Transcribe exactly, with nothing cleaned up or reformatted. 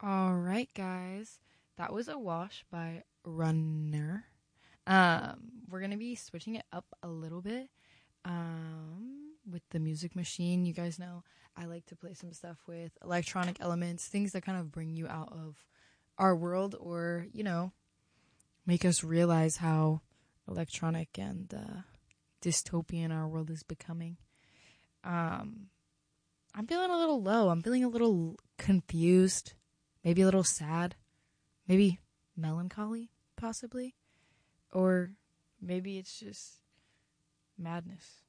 All right, guys. That was a wash by Runner. Um, we're gonna be switching it up a little bit. Um, with the music machine, you guys know I like to play some stuff with electronic elements, things that kind of bring you out of our world, or you know, make us realize how electronic and uh, dystopian our world is becoming. Um, I'm feeling a little low. I'm feeling a little confused, maybe a little sad, maybe melancholy, possibly. Or maybe it's just madness.